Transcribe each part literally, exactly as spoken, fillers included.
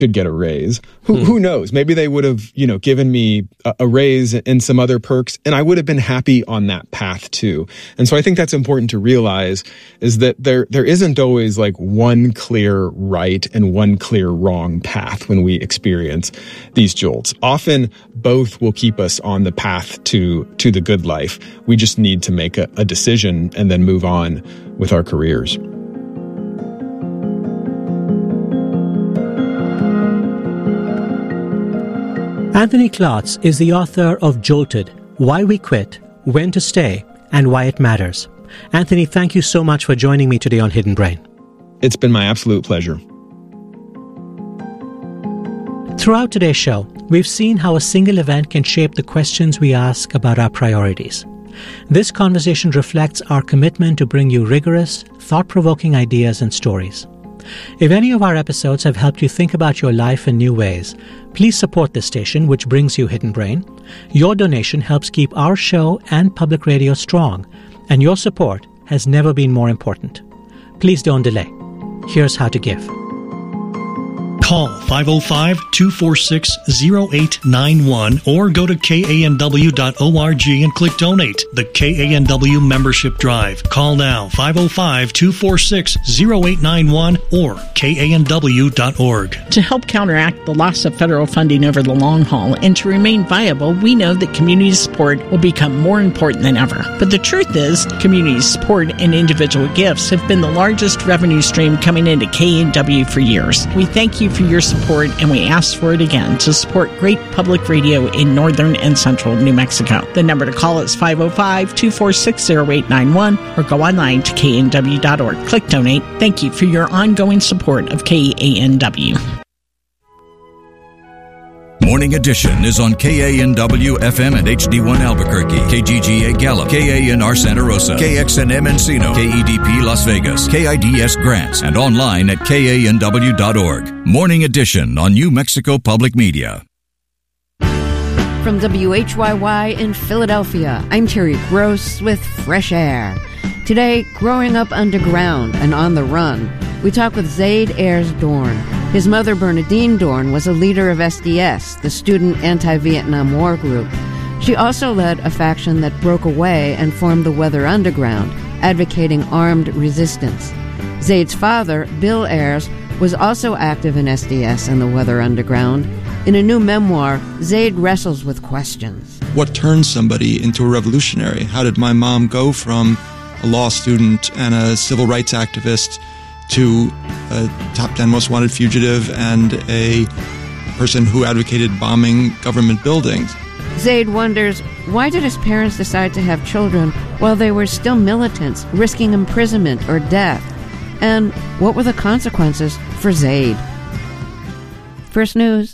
could get a raise. Who hmm. who knows? Maybe they would have, you know, given me a, a raise and some other perks, and I would have been happy on that path too. And so I think that's important to realize, is that there there isn't always like one clear right and one clear wrong path when we experience these jolts. Often both will keep us on the path to to the good life. We just need to make a, a decision and then move on with our careers. Anthony Klotz is the author of Jolted, Why We Quit, When to Stay, and Why It Matters. Anthony, thank you so much for joining me today on Hidden Brain. It's been my absolute pleasure. Throughout today's show, we've seen how a single event can shape the questions we ask about our priorities. This conversation reflects our commitment to bring you rigorous, thought-provoking ideas and stories. If any of our episodes have helped you think about your life in new ways, please support this station, which brings you Hidden Brain. Your donation helps keep our show and public radio strong, and your support has never been more important. Please don't delay. Here's how to give. Call five oh five, two four six, oh eight nine one or go to K A N W dot org and click Donate, the K A N W Membership Drive. Call now, five oh five, two four six, oh eight nine one or K A N W dot org. To help counteract the loss of federal funding over the long haul and to remain viable, we know that community support will become more important than ever. But the truth is, community support and individual gifts have been the largest revenue stream coming into K A N W for years. We thank you for your support, and we ask for it again to support great public radio in northern and central New Mexico. The number to call is five oh five, two four six, oh eight nine one or go online to K A N W dot org. Click Donate. Thank you for your ongoing support of K A N W. Morning Edition is on K A N W F M and H D one Albuquerque, K G G A Gallup, K A N R Santa Rosa, K X N M Encino, K E D P Las Vegas, K I D S Grants, and online at K A N W dot org. Morning Edition on New Mexico Public Media. From W H Y Y in Philadelphia, I'm Terry Gross with Fresh Air. Today, growing up underground and on the run, we talk with Zaid Ayers Dorn. His mother, Bernadine Dorn, was a leader of S D S, the Student Anti-Vietnam War Group. She also led a faction that broke away and formed the Weather Underground, advocating armed resistance. Zaid's father, Bill Ayers, was also active in S D S and the Weather Underground. In a new memoir, Zaid wrestles with questions. What turns somebody into a revolutionary? How did my mom go from a law student and a civil rights activist to a top ten most wanted fugitive and a person who advocated bombing government buildings? Zaid wonders, why did his parents decide to have children while they were still militants, risking imprisonment or death? And what were the consequences for Zaid? First News.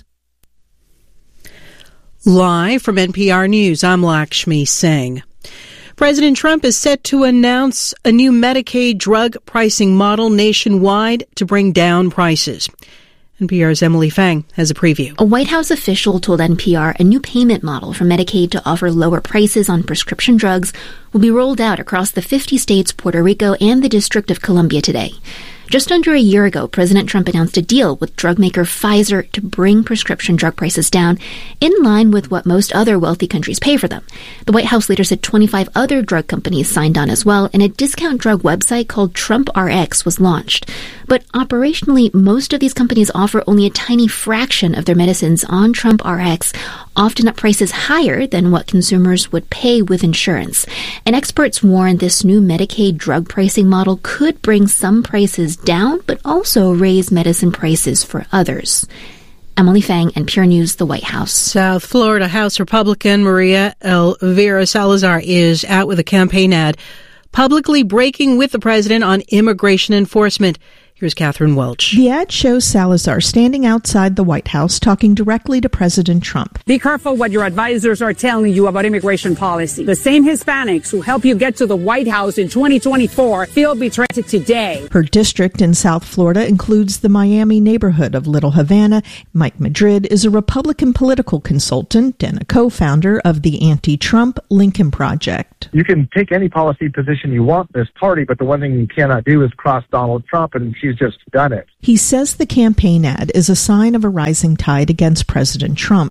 Live from N P R News, I'm Lakshmi Singh. President Trump is set to announce a new Medicaid drug pricing model nationwide to bring down prices. N P R's Emily Fang has a preview. A White House official told N P R a new payment model for Medicaid to offer lower prices on prescription drugs will be rolled out across the fifty states, Puerto Rico, and the District of Columbia today. Just under a year ago, President Trump announced a deal with drug maker Pfizer to bring prescription drug prices down in line with what most other wealthy countries pay for them. The White House later said twenty-five other drug companies signed on as well, and a discount drug website called Trump R X was launched. But operationally, most of these companies offer only a tiny fraction of their medicines on Trump R X, often at prices higher than what consumers would pay with insurance. And experts warn this new Medicaid drug pricing model could bring some prices down, but also raise medicine prices for others. Emily Fang, N P R News, the White House. South Florida House Republican Maria Elvira Salazar is out with a campaign ad publicly breaking with the president on immigration enforcement. Here's Catherine Welch. The ad shows Salazar standing outside the White House talking directly to President Trump. Be careful what your advisors are telling you about immigration policy. The same Hispanics who help you get to the White House in twenty twenty-four feel betrayed today. Her district in South Florida includes the Miami neighborhood of Little Havana. Mike Madrid is a Republican political consultant and a co-founder of the anti-Trump Lincoln Project. You can take any policy position you want in this party, but the one thing you cannot do is cross Donald Trump, and she she's just done it. He says the campaign ad is a sign of a rising tide against President Trump.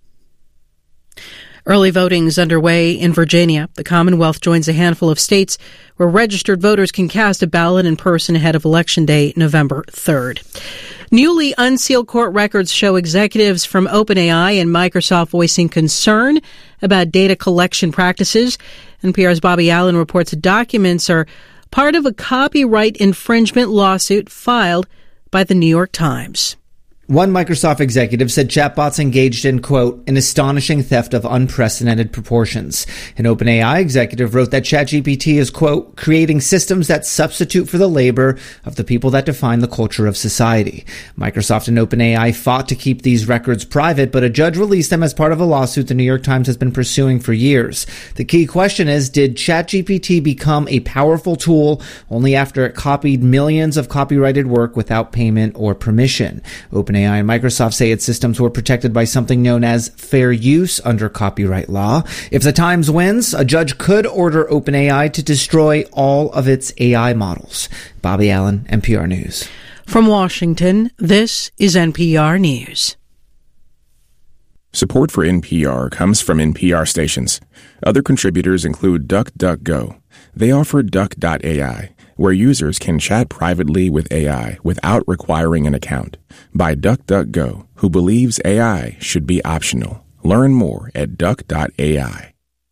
Early voting is underway in Virginia. The Commonwealth joins a handful of states where registered voters can cast a ballot in person ahead of Election Day, November third. Newly unsealed court records show executives from OpenAI and Microsoft voicing concern about data collection practices. N P R's Bobby Allen reports the documents are part of a copyright infringement lawsuit filed by the New York Times. One Microsoft executive said chatbots engaged in, quote, an astonishing theft of unprecedented proportions. An OpenAI executive wrote that ChatGPT is, quote, creating systems that substitute for the labor of the people that define the culture of society. Microsoft and OpenAI fought to keep these records private, but a judge released them as part of a lawsuit the New York Times has been pursuing for years. The key question is, did ChatGPT become a powerful tool only after it copied millions of copyrighted work without payment or permission? OpenAI OpenAI and Microsoft say its systems were protected by something known as fair use under copyright law. If the Times wins, a judge could order OpenAI to destroy all of its A I models. Bobby Allen, N P R News. From Washington, this is N P R News. Support for N P R comes from N P R stations. Other contributors include DuckDuckGo. They offer Duck dot A I, where users can chat privately with A I without requiring an account. By DuckDuckGo, who believes A I should be optional. Learn more at Duck dot A I.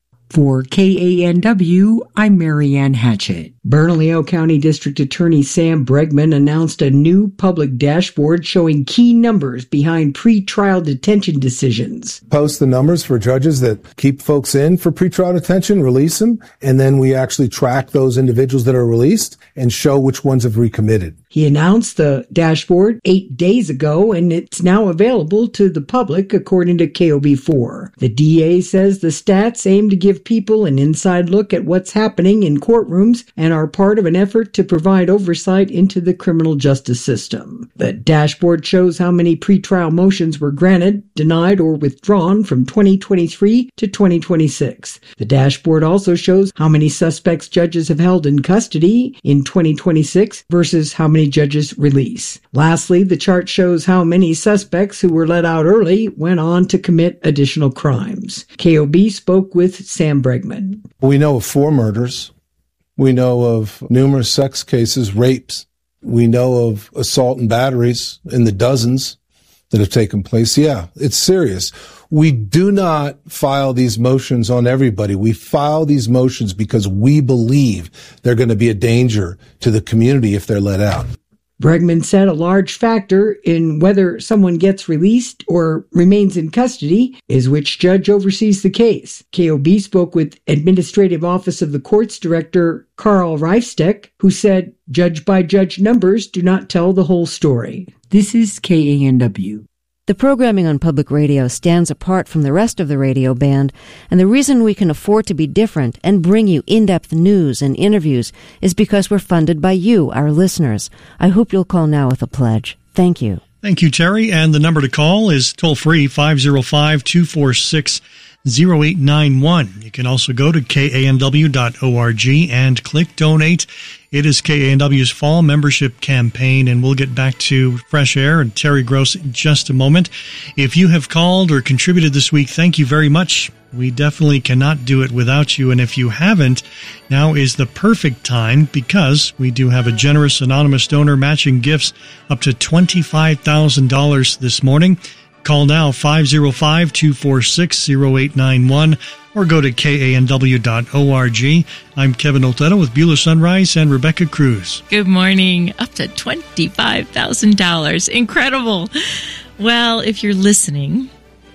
For K A N W, I'm Marianne Hatchett. Bernalillo County District Attorney Sam Bregman announced a new public dashboard showing key numbers behind pretrial detention decisions. Post the numbers for judges that keep folks in for pretrial detention, release them, and then we actually track those individuals that are released and show which ones have recommitted. He announced the dashboard eight days ago, and it's now available to the public, according to K O B four. The D A says the stats aim to give people an inside look at what's happening in courtrooms and are part of an effort to provide oversight into the criminal justice system. The dashboard shows how many pretrial motions were granted, denied, or withdrawn from twenty twenty-three to twenty twenty-six. The dashboard also shows how many suspects judges have held in custody in twenty twenty-six versus how many judges release. Lastly, the chart shows how many suspects who were let out early went on to commit additional crimes. K O B spoke with Sam Bregman. We know of four murders. We know of numerous sex cases, rapes. We know of assault and batteries in the dozens that have taken place. Yeah, it's serious. We do not file these motions on everybody. We file these motions because we believe they're going to be a danger to the community if they're let out. Bregman said a large factor in whether someone gets released or remains in custody is which judge oversees the case. K O B spoke with Administrative Office of the Courts Director Carl Reifsteck, who said judge-by-judge numbers do not tell the whole story. This is K A N W. The programming on public radio stands apart from the rest of the radio band, and the reason we can afford to be different and bring you in-depth news and interviews is because we're funded by you, our listeners. I hope you'll call now with a pledge. Thank you. Thank you, Terry. And the number to call is toll-free five oh five, two four six, oh eight nine one. You can also go to K A N W dot org and click Donate. It is K A N W's fall membership campaign, and we'll get back to Fresh Air and Terry Gross in just a moment. If you have called or contributed this week, thank you very much. We definitely cannot do it without you, and if you haven't, now is the perfect time because we do have a generous anonymous donor matching gifts up to twenty-five thousand dollars this morning. Call now, five oh five, two four six, oh eight nine one, or go to K A N W dot org. I'm Kevin Olteto with Beulah Sunrise and Rebecca Cruz. Good morning. Up to twenty-five thousand dollars. Incredible. Well, if you're listening,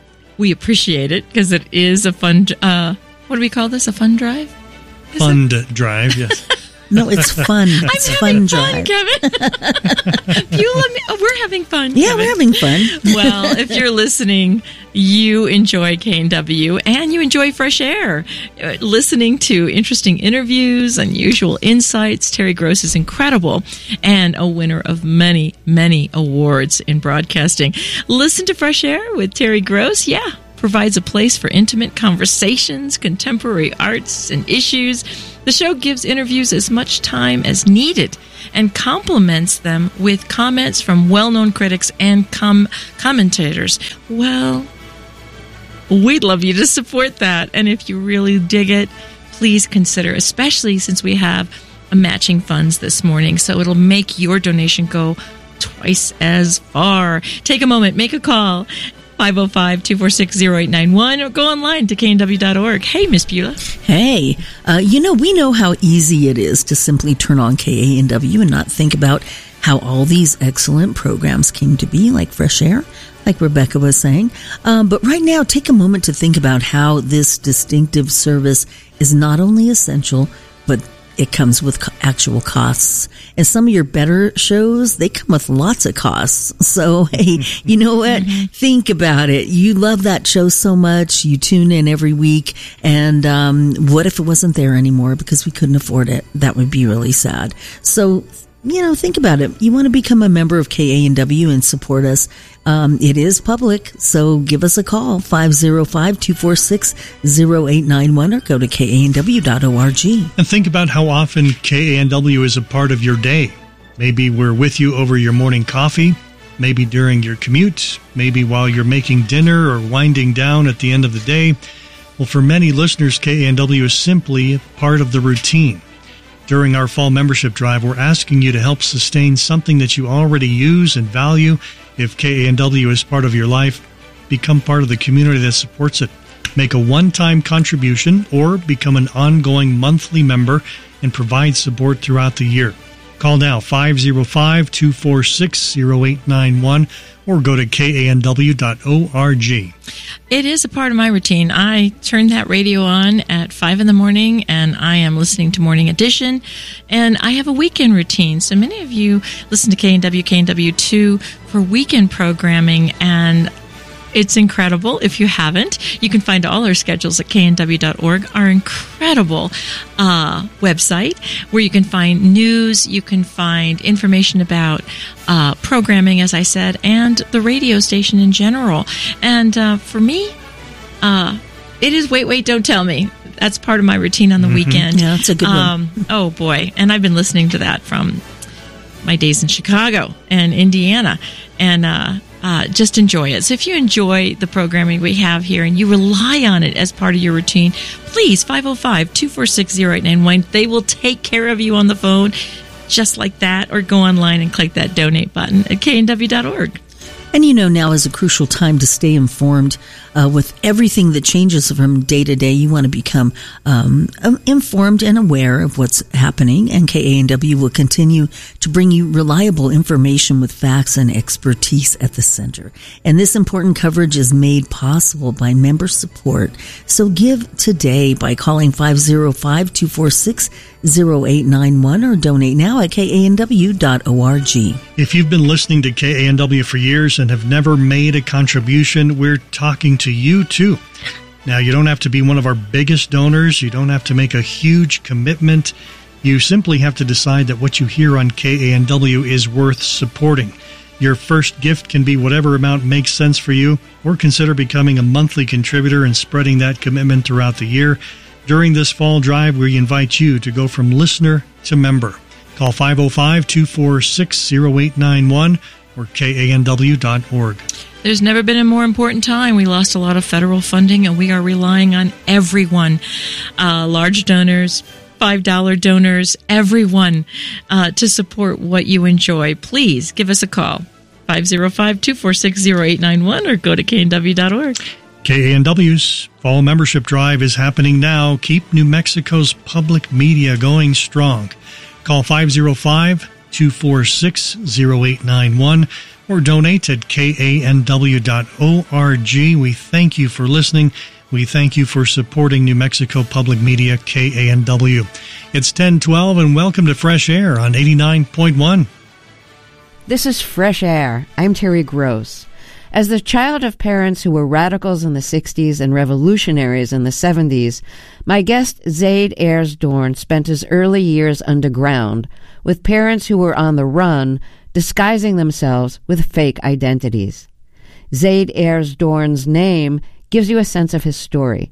we appreciate it because it is a fun, uh, what do we call this? A fun drive? Is Fund it? drive, yes. No, it's fun. It's I'm fun having drive. fun, Kevin. Beulah, oh, we're having fun. Yeah, Kevin. we're having fun. Well, if you're listening, you enjoy K A N W and you enjoy fresh air. Uh, listening to interesting interviews, unusual insights. Terry Gross is incredible and a winner of many, many awards in broadcasting. Listen to Fresh Air with Terry Gross. Yeah. Provides a place for intimate conversations, contemporary arts, and issues. The show gives interviews as much time as needed, and complements them with comments from well-known critics and com- commentators. Well, we'd love you to support that. And if you really dig it, please consider, especially since we have a matching funds this morning. So it'll make your donation go twice as far. Take a moment, make a call. five oh five, two four six, oh eight nine one, or go online to K N W dot org. Hey, Miss Beulah. Hey, uh, you know, we know how easy it is to simply turn on K A N W and not think about how all these excellent programs came to be, like Fresh Air, like Rebecca was saying. Um, but right now, take a moment to think about how this distinctive service is not only essential, but it comes with actual costs. And some of your better shows, they come with lots of costs. So, hey, you know what? Mm-hmm. Think about it. You love that show so much. You tune in every week. And um, what if it wasn't there anymore because we couldn't afford it? That would be really sad. So, you know, think about it. You want to become a member of K A N W and support us. Um, it is public, so give us a call, five oh five, two four six, oh eight nine one, or go to K A N W dot org. And think about how often K A N W is a part of your day. Maybe we're with you over your morning coffee, maybe during your commute, maybe while you're making dinner or winding down at the end of the day. Well, for many listeners, K A N W is simply part of the routine. During our fall membership drive, we're asking you to help sustain something that you already use and value. If K A N W is part of your life, become part of the community that supports it. Make a one-time contribution or become an ongoing monthly member and provide support throughout the year. Call now, five oh five, two four six, oh eight nine one, or go to K A N W dot org. It is a part of my routine. I turn that radio on at five in the morning, and I am listening to Morning Edition, and I have a weekend routine. So many of you listen to K N W, K N W two for weekend programming, and it's incredible. If you haven't, you can find all our schedules at K N W dot org, our incredible uh, website where you can find news, you can find information about uh, programming, as I said, and the radio station in general. And uh, for me, uh, it is Wait, Wait, Don't Tell Me. That's part of my routine on the mm-hmm. weekend. Yeah, that's a good um, one. Oh, boy. And I've been listening to that from my days in Chicago and Indiana. And uh Uh, just enjoy it. So if you enjoy the programming we have here and you rely on it as part of your routine, please, five oh five, two four six, oh eight nine one. They will take care of you on the phone just like that, or go online and click that donate button at K N W dot org. And you know, now is a crucial time to stay informed uh, with everything that changes from day to day. You want to become um, informed and aware of what's happening, and K A N W will continue to bring you reliable information with facts and expertise at the center. And this important coverage is made possible by member support. So give today by calling five oh five, two four six, oh eight nine one or donate now at K A N W dot org. If you've been listening to K A N W for years and have never made a contribution, we're talking to you too. Now, you don't have to be one of our biggest donors. You don't have to make a huge commitment. You simply have to decide that what you hear on K A N W is worth supporting. Your first gift can be whatever amount makes sense for you, or consider becoming a monthly contributor and spreading that commitment throughout the year. During this fall drive, we invite you to go from listener to member. Call five oh five, two four six, oh eight nine one or K A N W dot org. There's never been a more important time. We lost a lot of federal funding, and we are relying on everyone, uh, large donors, five dollar donors, everyone, uh, to support what you enjoy. Please give us a call, five oh five, two four six, oh eight nine one, or go to K N W dot org. K A N W's fall membership drive is happening now. Keep New Mexico's public media going strong. Call five oh five, two four six, oh eight nine one or donate at K A N W dot org. We thank you for listening. We thank you for supporting New Mexico Public Media, K A N W. It's ten twelve, and welcome to Fresh Air on eighty-nine point one. This is Fresh Air. I'm Terry Gross. As the child of parents who were radicals in the sixties and revolutionaries in the seventies, my guest Zaid Ayers Dorn spent his early years underground with parents who were on the run, disguising themselves with fake identities. Zaid Ayers Dorn's name gives you a sense of his story.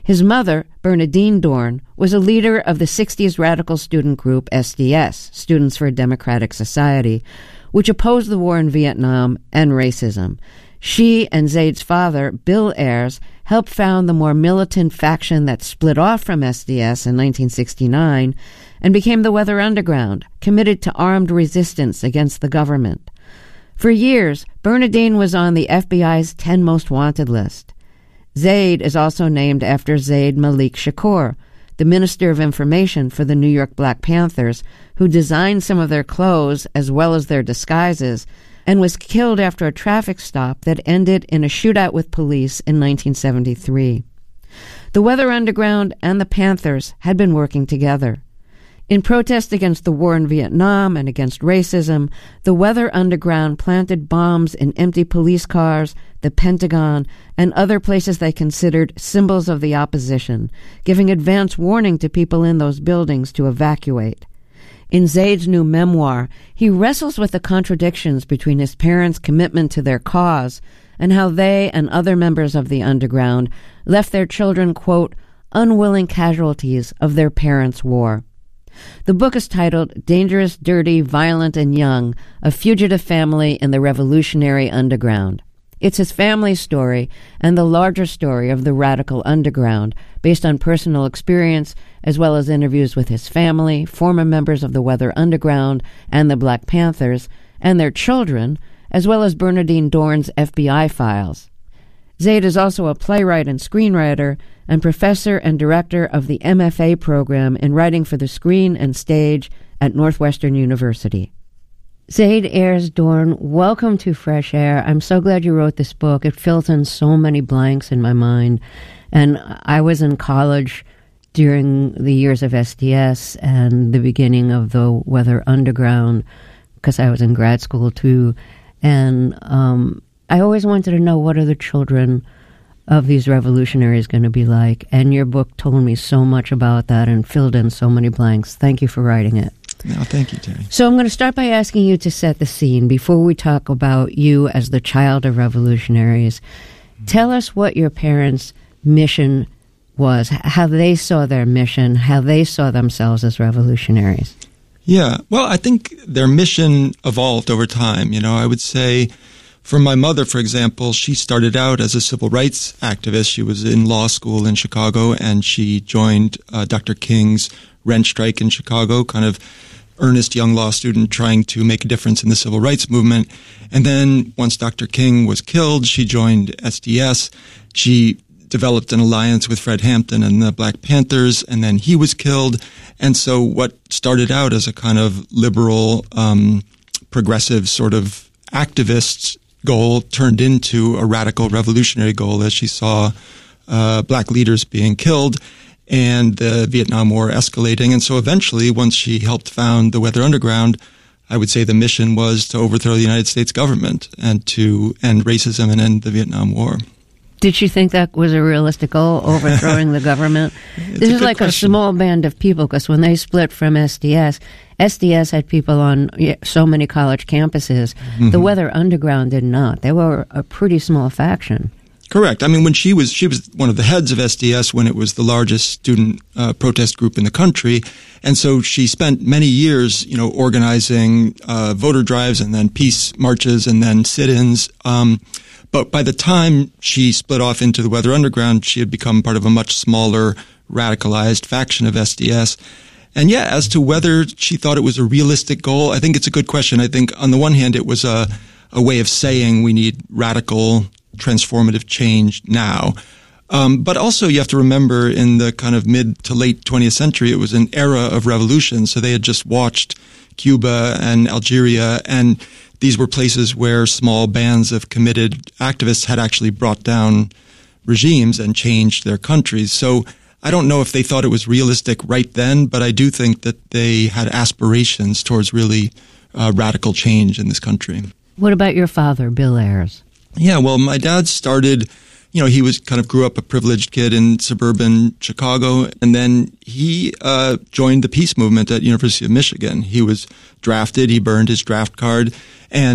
His mother, Bernadine Dorn, was a leader of the sixties radical student group S D S, Students for a Democratic Society, which opposed the war in Vietnam and racism. She and Zaid's father, Bill Ayers, helped found the more militant faction that split off from S D S in nineteen sixty-nine and became the Weather Underground, committed to armed resistance against the government. For years, Bernadine was on the F B I's ten Most Wanted list. Zaid is also named after Zaid Malik Shakur, the Minister of Information for the New York Black Panthers, who designed some of their clothes as well as their disguises, and was killed after a traffic stop that ended in a shootout with police in nineteen seventy-three. The Weather Underground and the Panthers had been working together. In protest against the war in Vietnam and against racism, the Weather Underground planted bombs in empty police cars, the Pentagon, and other places they considered symbols of the opposition, giving advance warning to people in those buildings to evacuate. In Zaid's new memoir, he wrestles with the contradictions between his parents' commitment to their cause and how they and other members of the underground left their children, quote, unwilling casualties of their parents' war. The book is titled Dangerous, Dirty, Violent, and Young, A Fugitive Family in the Revolutionary Underground. It's his family's story and the larger story of the radical underground, based on personal experience as well as interviews with his family, former members of the Weather Underground and the Black Panthers, and their children, as well as Bernadine Dorn's F B I files. Zaid is also a playwright and screenwriter and professor and director of the M F A program in writing for the screen and stage at Northwestern University. Zaid Ayers Dorn, welcome to Fresh Air. I'm so glad you wrote this book. It fills in so many blanks in my mind. And I was in college during the years of S D S and the beginning of the Weather Underground, because I was in grad school too. And um, I always wanted to know, what are the children of these revolutionaries going to be like? And your book told me so much about that and filled in so many blanks. Thank you for writing it. No, thank you, Terry. So I'm going to start by asking you to set the scene before we talk about you as the child of revolutionaries. Tell us what your parents' mission was, how they saw their mission, how they saw themselves as revolutionaries. Yeah, well, I think their mission evolved over time. You know, I would say for my mother, for example, she started out as a civil rights activist. She was in law school in Chicago, and she joined uh, Doctor King's rent strike in Chicago, kind of earnest young law student trying to make a difference in the civil rights movement. And then once Doctor King was killed, she joined S D S. She developed an alliance with Fred Hampton and the Black Panthers, and then he was killed. And so what started out as a kind of liberal, um, progressive sort of activist goal turned into a radical revolutionary goal as she saw uh, black leaders being killed and the Vietnam War escalating. And so eventually, once she helped found the Weather Underground, I would say the mission was to overthrow the United States government and to end racism and end the Vietnam War. Did she think that was a realistic goal, overthrowing the government? This is like question. A small band of people, because when they split from S D S, S D S had people on so many college campuses. Mm-hmm. The Weather Underground did not. They were a pretty small faction. Correct. I mean, when she was, she was one of the heads of S D S when it was the largest student uh, protest group in the country. And so she spent many years, you know, organizing uh, voter drives and then peace marches and then sit-ins. Um, but by the time she split off into the Weather Underground, she had become part of a much smaller, radicalized faction of S D S. And yeah, as to whether she thought it was a realistic goal, I think it's a good question. I think on the one hand, it was a, a way of saying we need radical transformative change now. Um, but also you have to remember in the kind of mid to late twentieth century, it was an era of revolution. So they had just watched Cuba and Algeria, and these were places where small bands of committed activists had actually brought down regimes and changed their countries. So I don't know if they thought it was realistic right then, but I do think that they had aspirations towards really uh, radical change in this country. What about your father, Bill Ayers? Yeah, well, my dad started, you know, he was kind of grew up a privileged kid in suburban Chicago, and then he uh, joined the peace movement at University of Michigan. He was drafted, he burned his draft card, and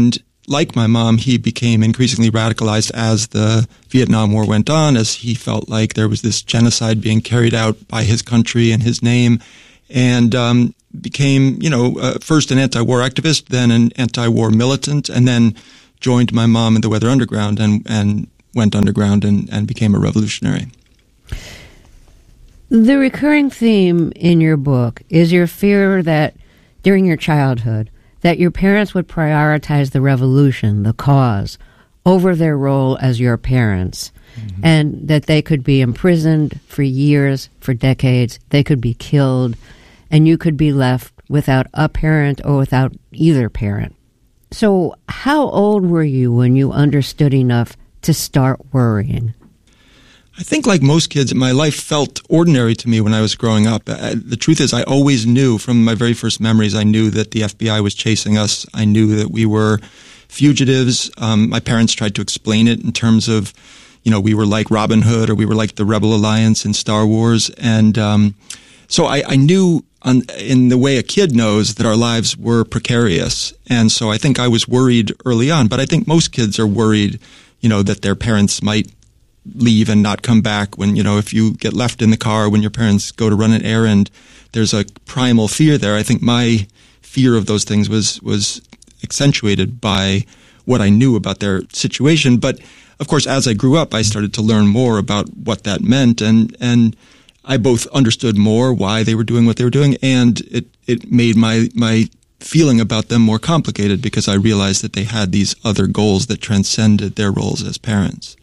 like my mom, he became increasingly radicalized as the Vietnam War went on, as he felt like there was this genocide being carried out by his country in his name, and um, became, you know, uh, first an anti-war activist, then an anti-war militant, and then joined my mom in the Weather Underground and, and went underground and, and became a revolutionary. The recurring theme in your book is your fear that during your childhood, that your parents would prioritize the revolution, the cause, over their role as your parents, mm-hmm. and that they could be imprisoned for years, for decades, they could be killed, and you could be left without a parent or without either parent. So how old were you when you understood enough to start worrying? I think like most kids, my life felt ordinary to me when I was growing up. Uh, the truth is, I always knew from my very first memories, I knew that the F B I was chasing us. I knew that we were fugitives. Um, my parents tried to explain it in terms of, you know, we were like Robin Hood or we were like the Rebel Alliance in Star Wars. And um, so I, I knew on, in the way a kid knows that our lives were precarious. And so I think I was worried early on. But I think most kids are worried, you know, that their parents might leave and not come back. When, you know, if you get left in the car when your parents go to run an errand, there's a primal fear there. I think my fear of those things was was accentuated by what I knew about their situation. But of course, as I grew up, I started to learn more about what that meant, and and I both understood more why they were doing what they were doing, and it it made my my feeling about them more complicated because I realized that they had these other goals that transcended their roles as parents.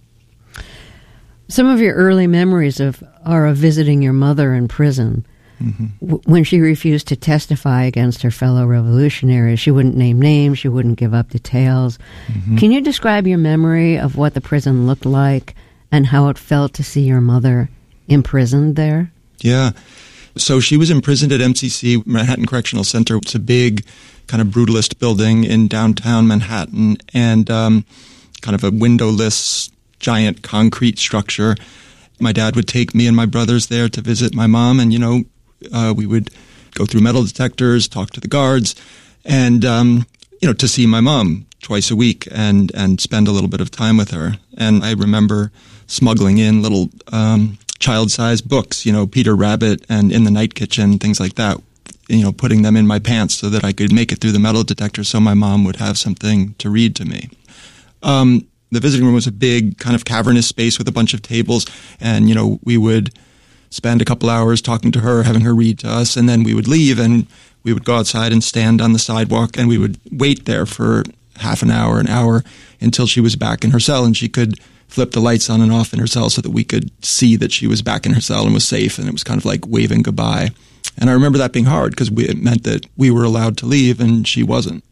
Some of your early memories of are of visiting your mother in prison. Mm-hmm. W- when she refused to testify against her fellow revolutionaries. She wouldn't name names. She wouldn't give up details. Mm-hmm. Can you describe your memory of what the prison looked like and how it felt to see your mother imprisoned there? Yeah. So she was imprisoned at M C C, Manhattan Correctional Center. It's a big kind of brutalist building in downtown Manhattan, and um, kind of a windowless giant concrete structure. My dad would take me and my brothers there to visit my mom, and, you know, uh, we would go through metal detectors, talk to the guards, and, um, you know, to see my mom twice a week and, and spend a little bit of time with her. And I remember smuggling in little um, child-sized books, you know, Peter Rabbit and In the Night Kitchen, things like that, you know, putting them in my pants so that I could make it through the metal detector so my mom would have something to read to me. Um, The visiting room was a big kind of cavernous space with a bunch of tables, and, you know, we would spend a couple hours talking to her, having her read to us, and then we would leave and we would go outside and stand on the sidewalk, and we would wait there for half an hour, an hour, until she was back in her cell and she could flip the lights on and off in her cell so that we could see that she was back in her cell and was safe, and it was kind of like waving goodbye. And I remember that being hard because it meant that we were allowed to leave and she wasn't.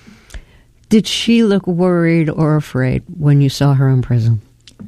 Did she look worried or afraid when you saw her in prison?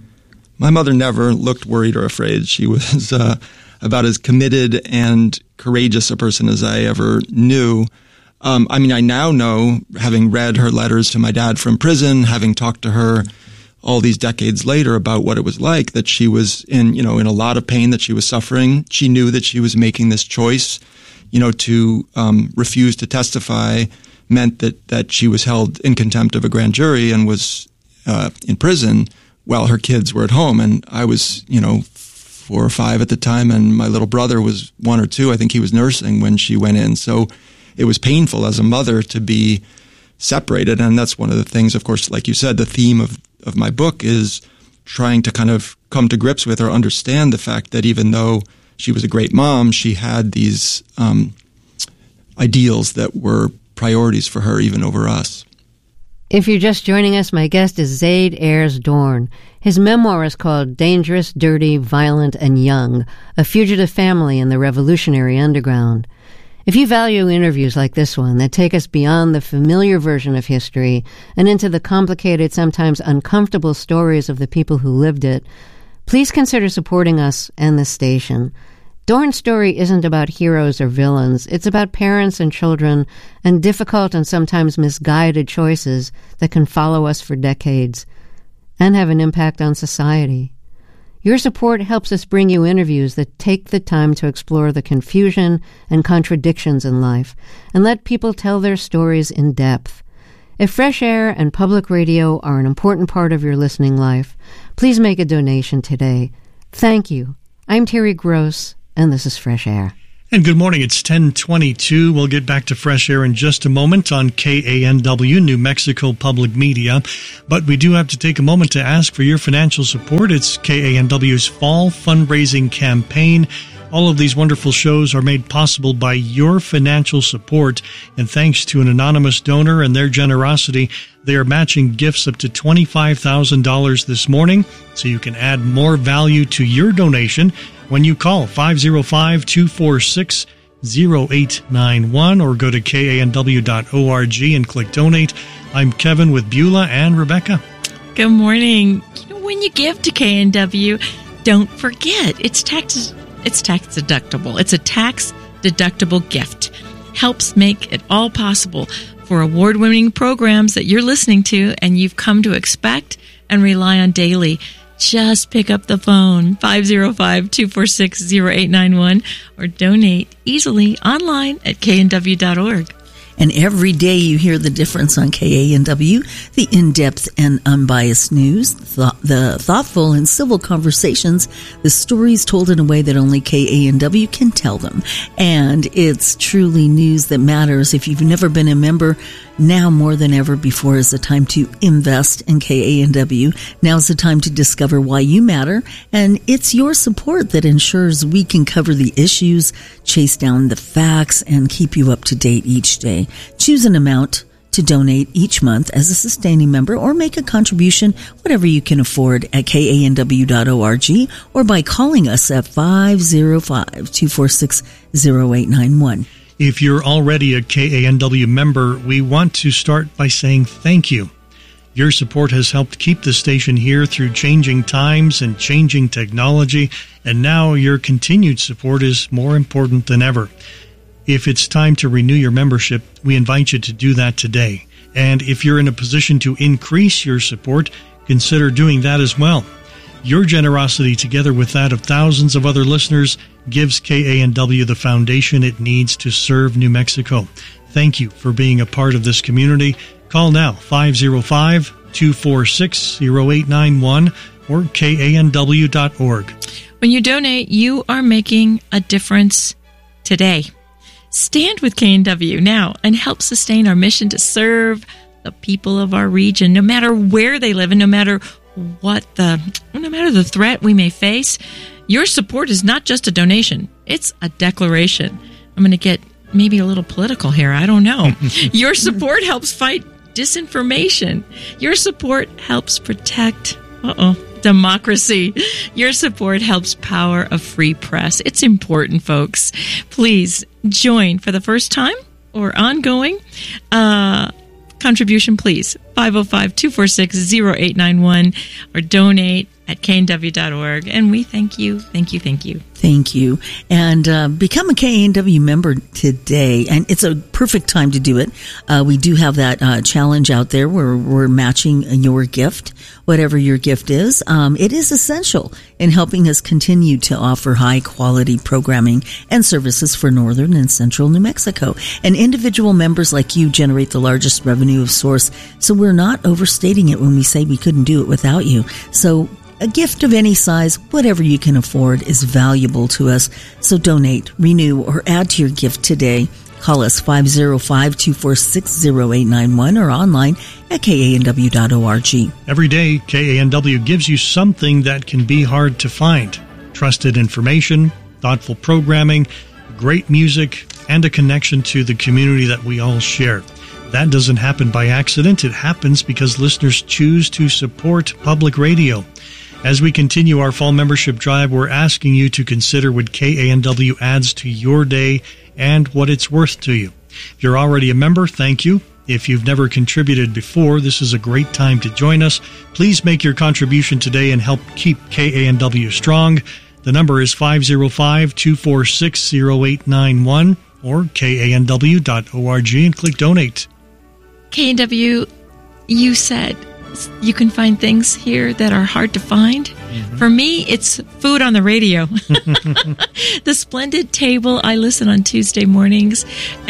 My mother never looked worried or afraid. She was uh, about as committed and courageous a person as I ever knew. Um, I mean, I now know, having read her letters to my dad from prison, having talked to her all these decades later about what it was like, that she was in, you know, in a lot of pain, that she was suffering. She knew that she was making this choice, you know, to um, refuse to testify meant that, that she was held in contempt of a grand jury and was uh, in prison while her kids were at home. And I was, you know, four or five at the time, and my little brother was one or two. I think he was nursing when she went in. So it was painful as a mother to be separated. And that's one of the things, of course, like you said, the theme of, of my book is trying to kind of come to grips with or understand the fact that even though she was a great mom, she had these um, ideals that were priorities for her, even over us. If you're just joining us, my guest is Zaid Ayers Dorn. His memoir is called Dangerous, Dirty, Violent, and Young, A Fugitive Family in the Revolutionary Underground. If you value interviews like this one that take us beyond the familiar version of history and into the complicated, sometimes uncomfortable stories of the people who lived it, please consider supporting us and this station. Dorn's story isn't about heroes or villains. It's about parents and children and difficult and sometimes misguided choices that can follow us for decades and have an impact on society. Your support helps us bring you interviews that take the time to explore the confusion and contradictions in life and let people tell their stories in depth. If fresh air and public radio are an important part of your listening life, please make a donation today. Thank you. I'm Terry Gross, and this is Fresh Air. And good morning. It's ten twenty-two. We'll get back to Fresh Air in just a moment on K A N W, New Mexico Public Media. But we do have to take a moment to ask for your financial support. It's K A N W's fall fundraising campaign. All of these wonderful shows are made possible by your financial support. And thanks to an anonymous donor and their generosity, they are matching gifts up to twenty-five thousand dollars this morning. So you can add more value to your donation when you call five oh five, two four six, oh eight nine one or go to K A N W dot org and click donate. I'm Kevin with Beulah and Rebecca. Good morning. You know, when you give to K N W, don't forget it's tax it's tax deductible. It's a tax deductible gift. Helps make it all possible for award-winning programs that you're listening to and you've come to expect and rely on daily. Just pick up the phone, five oh five, two four six, oh eight nine one, or donate easily online at K N W dot org. And every day you hear the difference on K A N W, the in-depth and unbiased news, th- the thoughtful and civil conversations, the stories told in a way that only K A N W can tell them. And it's truly news that matters. If you've never been a member, now more than ever before is the time to invest in K A N W. Now's the time to discover why you matter. And it's your support that ensures we can cover the issues, chase down the facts, and keep you up to date each day. Choose an amount to donate each month as a sustaining member or make a contribution, whatever you can afford, at K A N W dot org or by calling us at five oh five, two four six, oh eight nine one. If you're already a K A N W member, we want to start by saying thank you. Your support has helped keep the station here through changing times and changing technology, and now your continued support is more important than ever. If it's time to renew your membership, we invite you to do that today. And if you're in a position to increase your support, consider doing that as well. Your generosity, together with that of thousands of other listeners, gives K A N W the foundation it needs to serve New Mexico. Thank you for being a part of this community. Call now, five oh five, two four six, oh eight nine one or K A N W dot org. When you donate, you are making a difference today. Stand with K N W now and help sustain our mission to serve the people of our region, no matter where they live and no matter what the no matter the threat we may face. Your support is not just a donation, it's a declaration. I'm going to get maybe a little political here, I don't know. Your support helps fight disinformation. Your support helps protect uh-oh democracy. Your support helps power a free press. It's important, folks. Please join for the first time or ongoing uh contribution, please. five oh five, two four six, oh eight nine one or donate at K N W dot org. And we thank you, thank you, thank you. Thank you. And uh, become a K A N W member today. And it's a perfect time to do it. Uh, we do have that uh, challenge out there where we're matching your gift, whatever your gift is. Um, it is essential in helping us continue to offer high-quality programming and services for northern and central New Mexico. And individual members like you generate the largest revenue of source, so we're not overstating it when we say we couldn't do it without you. So a gift of any size, whatever you can afford, is valuable to us. So donate, renew, or add to your gift today. Call us five oh five, two four six, oh eight nine one or online at K A N W dot org. Every day, K A N W gives you something that can be hard to find. Trusted information, thoughtful programming, great music, and a connection to the community that we all share. That doesn't happen by accident. It happens because listeners choose to support public radio. As we continue our fall membership drive, we're asking you to consider what K A N W adds to your day and what it's worth to you. If you're already a member, thank you. If you've never contributed before, this is a great time to join us. Please make your contribution today and help keep K A N W strong. The number is five oh five, two four six, oh eight nine one or K A N W dot org and click donate. K A N W, you said you can find things here that are hard to find. Mm-hmm. For me, it's food on the radio. The Splendid Table, I listen on Tuesday mornings,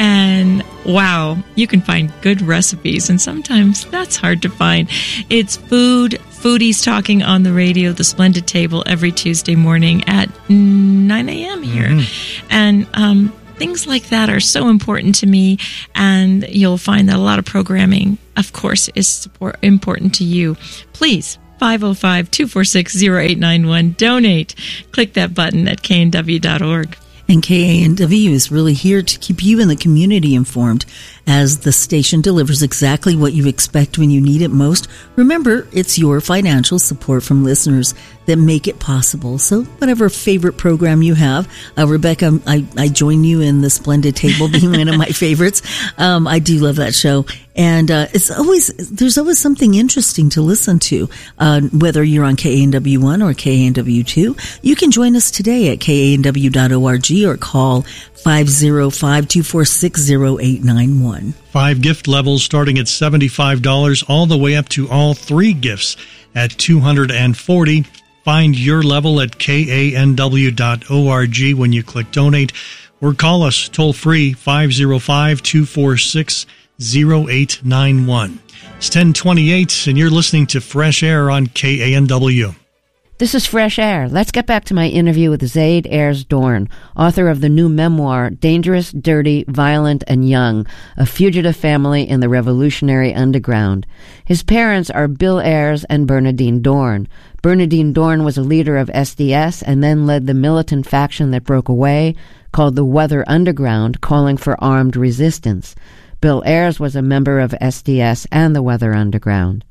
and wow, you can find good recipes, and sometimes that's hard to find. It's food, foodies talking on the radio, The Splendid Table, every Tuesday morning at nine a.m. here. Mm-hmm. And um, things like that are so important to me, and you'll find that a lot of programming, of course, is support, important to you. Please, five oh five, two four six, oh eight nine one. Donate. Click that button at K N W dot org. And K A N W is really here to keep you and the community informed as the station delivers exactly what you expect when you need it most. Remember, it's your financial support from listeners that make it possible. So whatever favorite program you have, uh, Rebecca, I, I join you in the Splendid Table being one of my favorites. Um, I do love that show. And uh, it's always there's always something interesting to listen to, uh, whether you're on K A N W one or K A N W two. You can join us today at K A N W dot org or call five oh five, two four six, oh eight nine one. Five gift levels starting at seventy-five dollars all the way up to all three gifts at two hundred forty dollars. Find your level at K A N W dot org when you click donate, or call us toll free five oh five, two four six, oh eight nine one. It's ten twenty-eight and you're listening to Fresh Air on K A N W. This is Fresh Air. Let's get back to my interview with Zaid Ayers Dorn, author of the new memoir, Dangerous, Dirty, Violent, and Young, A Fugitive Family in the Revolutionary Underground. His parents are Bill Ayers and Bernadine Dorn. Bernadine Dorn was a leader of S D S and then led the militant faction that broke away, called the Weather Underground, calling for armed resistance. Bill Ayers was a member of S D S and the Weather Underground.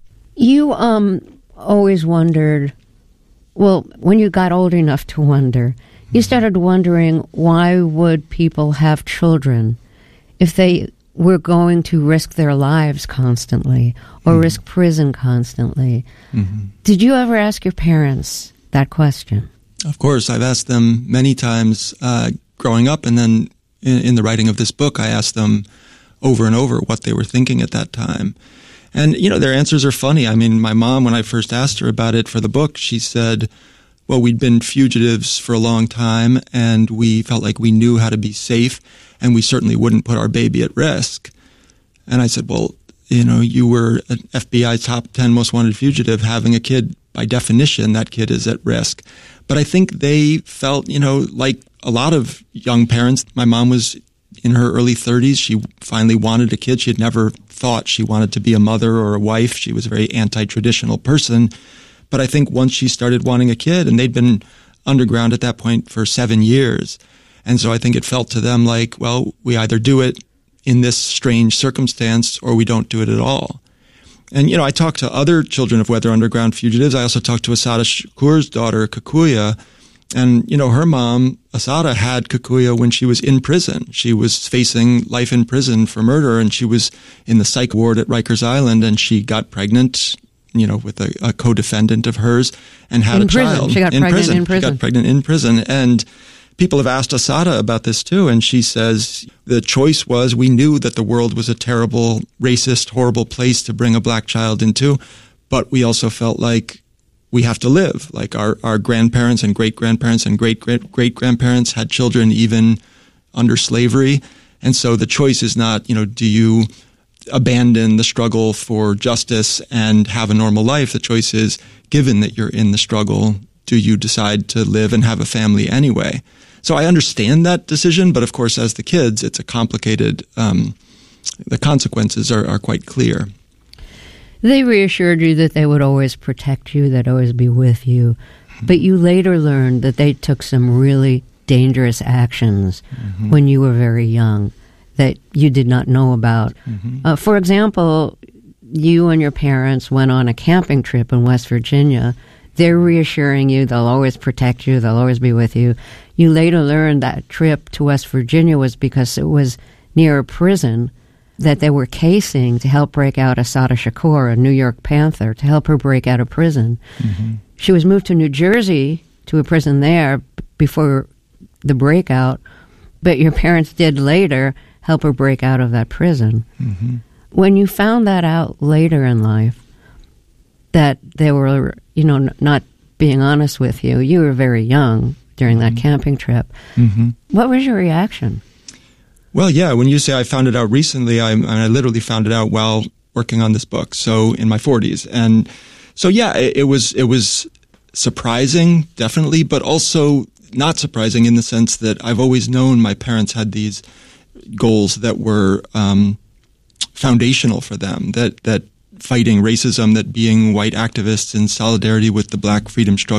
You, um, always wondered... Well, when you got old enough to wonder, you started wondering why would people have children if they were going to risk their lives constantly or mm-hmm. risk prison constantly. Mm-hmm. Did you ever ask your parents that question? Of course. I've asked them many times uh, growing up, and then in, in the writing of this book, I asked them over and over what they were thinking at that time. And, you know, their answers are funny. I mean, my mom, when I first asked her about it for the book, she said, well, we'd been fugitives for a long time, and we felt like we knew how to be safe, and we certainly wouldn't put our baby at risk. And I said, well, you know, you were an F B I top ten most wanted fugitive. Having a kid, by definition, that kid is at risk. But I think they felt, you know, like a lot of young parents. My mom was in her early thirties. She finally wanted a kid. She had never thought she wanted to be a mother or a wife. She was a very anti-traditional person. But I think once she started wanting a kid, and they'd been underground at that point for seven years. And so I think it felt to them like, well, we either do it in this strange circumstance or we don't do it at all. And, you know, I talked to other children of Weather Underground fugitives. I also talked to Assata Shakur's daughter, Kikuya. And, you know, her mom, Assata, had Kikuya when she was in prison. She was facing life in prison for murder, and she was in the psych ward at Rikers Island, and she got pregnant, you know, with a, a co-defendant of hers, and had in a prison. child. She got in pregnant prison. in prison. She got pregnant in prison. And people have asked Assata about this too, and she says the choice was, we knew that the world was a terrible, racist, horrible place to bring a black child into, but we also felt like we have to live. Like our, our grandparents and great-grandparents and great-great-great-grandparents had children even under slavery. And so the choice is not, you know, do you abandon the struggle for justice and have a normal life? The choice is, given that you're in the struggle, do you decide to live and have a family anyway? So I understand that decision, but of course, as the kids, it's a complicated, um, the consequences are, are quite clear. They reassured you that they would always protect you, they'd always be with you. But you later learned that they took some really dangerous actions mm-hmm. when you were very young that you did not know about. Mm-hmm. Uh, for example, you and your parents went on a camping trip in West Virginia. They're reassuring you they'll always protect you, they'll always be with you. You later learned that trip to West Virginia was because it was near a prison that they were casing to help break out Assata Shakur, a New York Panther, to help her break out of prison. Mm-hmm. She was moved to New Jersey, to a prison there, b- before the breakout, but your parents did later help her break out of that prison. Mm-hmm. When you found that out later in life, that they were, you know, n- not being honest with you. You were very young during that camping trip. Mm-hmm. What was your reaction? Well, yeah, when you say I found it out recently, I, I literally found it out while working on this book, so in my forties. And so, yeah, it, it was it was surprising, definitely, but also not surprising in the sense that I've always known my parents had these goals that were um, foundational for them, that that fighting racism, that being white activists in solidarity with the black freedom struggle